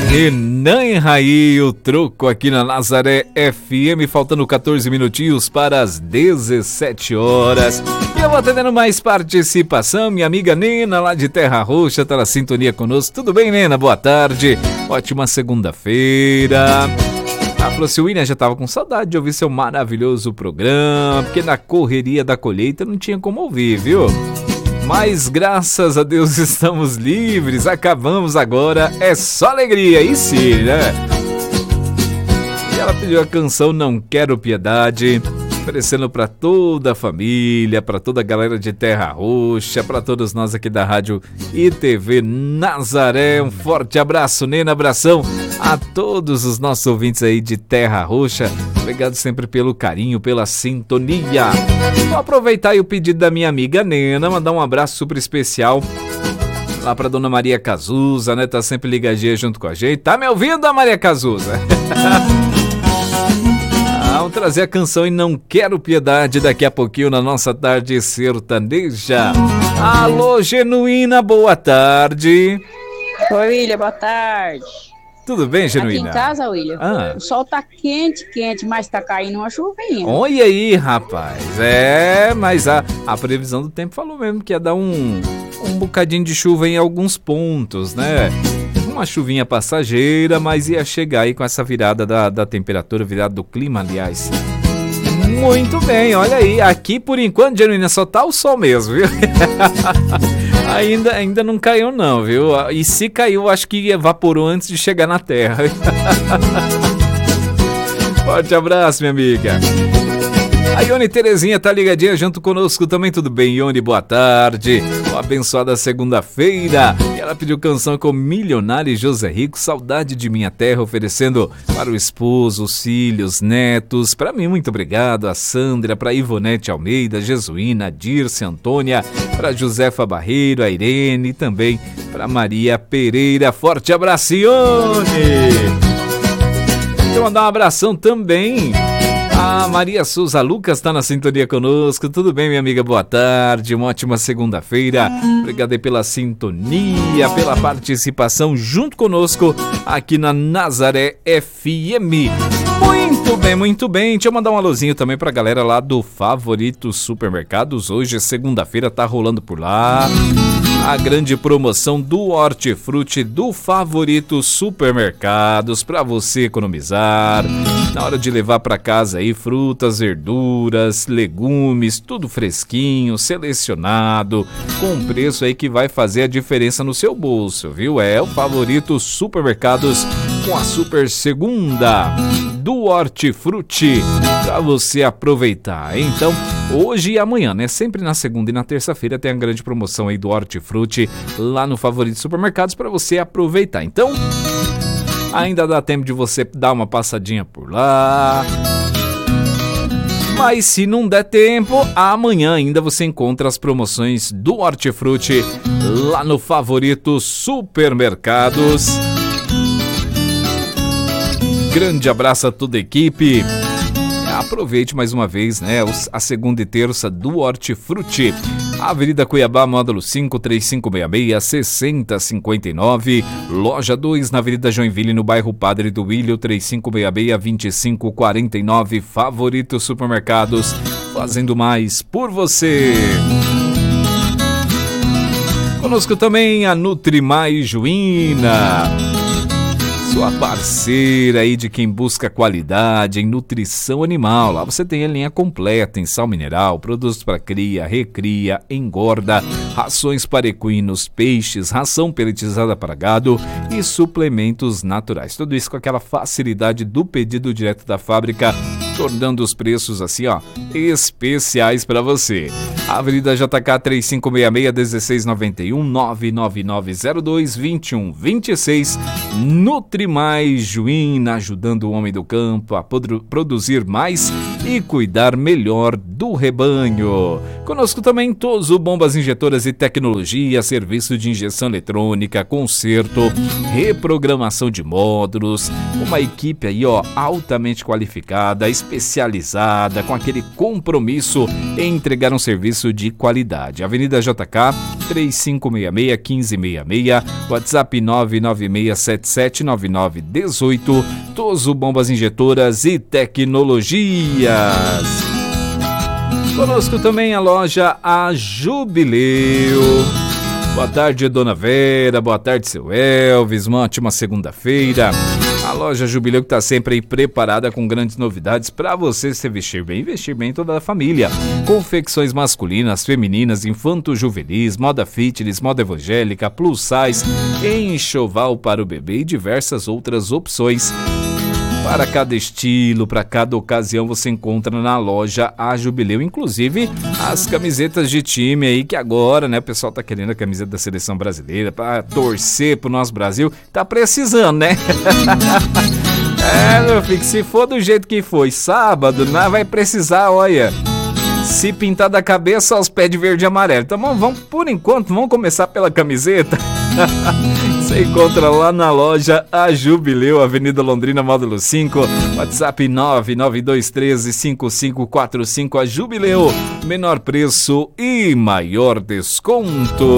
Renan e Raí, o troco aqui na Nazaré FM, faltando 14 minutinhos para as 17 horas. E eu vou atendendo mais participação, minha amiga Nena, lá de Terra Roxa, tá na sintonia conosco. Tudo bem, Nena? Boa tarde, ótima segunda-feira. A Flócio William já tava com saudade de ouvir seu maravilhoso programa, porque na correria da colheita não tinha como ouvir, viu? Mas graças a Deus estamos livres, acabamos agora, é só alegria, e sim, né? E ela pediu a canção Não Quero Piedade, oferecendo para toda a família, para toda a galera de Terra Roxa, para todos nós aqui da Rádio e TV Nazaré. Um forte abraço, Nena, abração a todos os nossos ouvintes aí de Terra Roxa. Obrigado sempre pelo carinho, pela sintonia. Vou aproveitar aí o pedido da minha amiga Nena, mandar um abraço super especial lá pra Dona Maria Cazuza, né? Tá sempre ligadinha junto com a gente. Tá me ouvindo, a Maria Cazuza? Vamos trazer a canção E Não Quero Piedade daqui a pouquinho na nossa tarde sertaneja. Alô, Genuína, boa tarde. Oi, William, boa tarde. Tudo bem, Genuína? Aqui em casa, William, o sol tá quente, mas tá caindo uma chuvinha. Olha aí, rapaz. Mas a previsão do tempo falou mesmo que ia dar um bocadinho de chuva em alguns pontos, né? Uma chuvinha passageira, mas ia chegar aí com essa virada da temperatura, virada do clima, aliás. Muito bem, olha aí. Aqui, por enquanto, Genuína, só tá o sol mesmo, viu? Ainda não caiu não, viu? E se caiu, acho que evaporou antes de chegar na terra. Forte abraço, minha amiga. A Ione Terezinha tá ligadinha junto conosco também, tudo bem, Ione? Boa tarde, uma abençoada segunda-feira. E ela pediu canção com Milionário e José Rico, Saudade de Minha Terra, oferecendo para o esposo, os filhos, netos. Para mim, muito obrigado, a Sandra, para Ivonete Almeida, Jesuína, a Dirce, Antônia, para Josefa Barreiro, a Irene e também para Maria Pereira. Forte abraço, Ione! Quero mandar um abração também. A Maria Souza Lucas está na sintonia conosco. Tudo bem, minha amiga? Boa tarde, uma ótima segunda-feira. Obrigado aí pela sintonia, pela participação junto conosco aqui na Nazaré FM. Muito bem, muito bem. Deixa eu mandar um alôzinho também pra galera lá do Favorito Supermercados. Hoje é segunda-feira, tá rolando por lá a grande promoção do Hortifruti do Favorito Supermercados para você economizar na hora de levar para casa aí frutas, verduras, legumes, tudo fresquinho, selecionado, com preço aí que vai fazer a diferença no seu bolso, viu? É o Favorito Supermercados com a super segunda do Hortifruti para você aproveitar. Então, hoje e amanhã, né? Sempre na segunda e na terça-feira tem a grande promoção aí do Hortifruti lá no Favorito Supermercados para você aproveitar. Então, ainda dá tempo de você dar uma passadinha por lá. Mas se não der tempo, amanhã ainda você encontra as promoções do Hortifruti lá no Favorito Supermercados. Grande abraço a toda a equipe. Aproveite mais uma vez, né, a segunda e terça do Hortifruti. Avenida Cuiabá, módulo 5, 3566-6059. Loja 2, na Avenida Joinville, no bairro Padre do Willio, 3566-2549. Favorito Supermercados, fazendo mais por você. Conosco também a Nutrimais Juína, sua parceira aí de quem busca qualidade em nutrição animal. Lá você tem a linha completa em sal mineral, produtos para cria, recria, engorda, rações para equinos, peixes, ração peletizada para gado e suplementos naturais. Tudo isso com aquela facilidade do pedido direto da fábrica, tornando os preços assim, ó, especiais para você. Avenida JK 3566-1691, 99902-2126. Nutrimais Juína, ajudando o homem do campo a produzir mais e cuidar melhor do rebanho. Conosco também Toso Bombas Injetoras e Tecnologia, serviço de injeção eletrônica, conserto, reprogramação de módulos, uma equipe aí, ó, altamente qualificada, especializada, com aquele compromisso em entregar um serviço preço de qualidade. Avenida JK, 3566-1566, WhatsApp 996779918, Toso Bombas Injetoras e Tecnologias. Conosco também a loja A Jubileu. Boa tarde, Dona Vera, boa tarde, seu Elvis, uma ótima segunda-feira. A loja Jubileu que está sempre aí preparada com grandes novidades para você se vestir bem e vestir bem toda a família. Confecções masculinas, femininas, infanto-juvenis, moda fitness, moda evangélica, plus size, enxoval para o bebê e diversas outras opções. Para cada estilo, para cada ocasião, você encontra na loja A Jubileu, inclusive as camisetas de time aí, que agora, né, o pessoal tá querendo a camiseta da seleção brasileira para torcer pro nosso Brasil, tá precisando, né? Meu filho, se for do jeito que foi sábado, não vai precisar, olha, se pintar da cabeça aos pés de verde e amarelo. Então vamos, por enquanto, vamos começar pela camiseta. Você encontra lá na loja A Jubileu, Avenida Londrina, módulo 5, WhatsApp 992135545. A Jubileu, menor preço e maior desconto.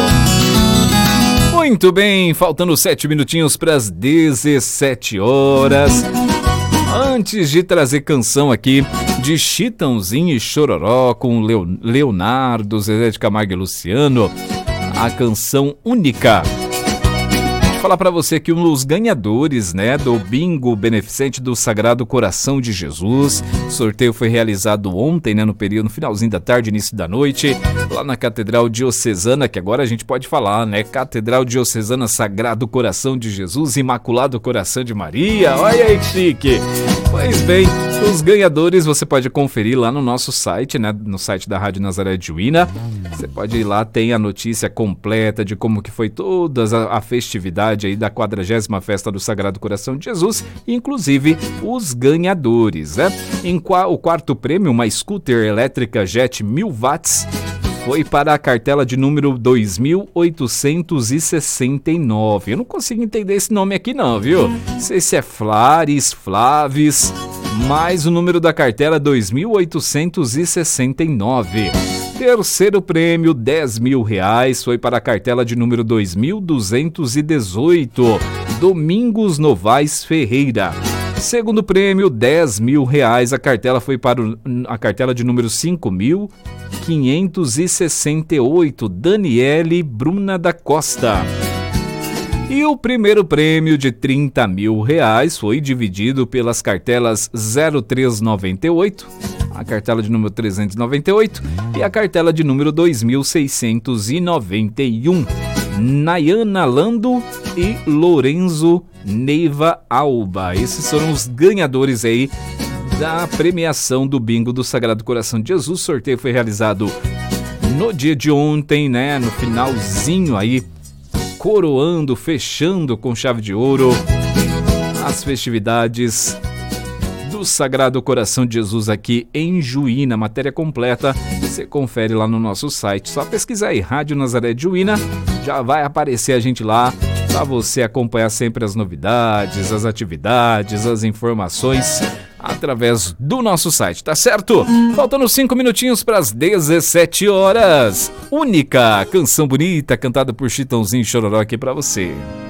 Muito bem, faltando 7 minutinhos para as 17 horas. Antes de trazer canção aqui de Chitãozinho e Chororó com Leonardo, Zezé de Camargo e Luciano, a canção Única. Falar para você que um dos ganhadores, né, do bingo beneficente do Sagrado Coração de Jesus. O sorteio foi realizado ontem, né, no finalzinho da tarde, início da noite, lá na Catedral Diocesana, que agora a gente pode falar, né, Catedral Diocesana Sagrado Coração de Jesus, Imaculado Coração de Maria. Olha aí que chique. Pois bem, os ganhadores você pode conferir lá no nosso site, né, no site da Rádio Nazaré de Juína. Você pode ir lá, tem a notícia completa de como que foi toda a festividade aí da 40ª Festa do Sagrado Coração de Jesus, inclusive os ganhadores, né? O quarto prêmio, uma scooter elétrica Jet 1000 watts, foi para a cartela de número 2869. Eu não consigo entender esse nome aqui não, viu? Não sei se é Flares, Flaves, mas o número da cartela é 2869. Terceiro prêmio, R$10.000, foi para a cartela de número 2218, Domingos Novaes Ferreira. Segundo prêmio, R$10.000, a cartela foi para a cartela de número 5.568, Daniele Bruna da Costa. E o primeiro prêmio de R$30.000 foi dividido pelas cartelas 0398, a cartela de número 398 e a cartela de número 2691. Nayana Lando e Lorenzo Neiva Alba. Esses foram os ganhadores aí da premiação do bingo do Sagrado Coração de Jesus. O sorteio foi realizado no dia de ontem, né? No finalzinho aí, coroando, fechando com chave de ouro as festividades do Sagrado Coração de Jesus aqui em Juína. Matéria completa você confere lá no nosso site. Só pesquisar aí, Rádio Nazaré de Juína, já vai aparecer a gente lá para você acompanhar sempre as novidades, as atividades, as informações através do nosso site, tá certo? Faltando 5 minutinhos para as 17 horas. Única canção bonita cantada por Chitãozinho e Chororó aqui para você.